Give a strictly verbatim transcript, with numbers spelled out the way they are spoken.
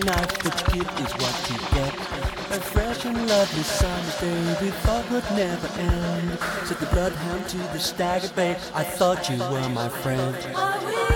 knife, what you give is what you get. A fresh and lovely summer's day we thought would never end. Said the bloodhound to the staggered bay, I thought you were my friend.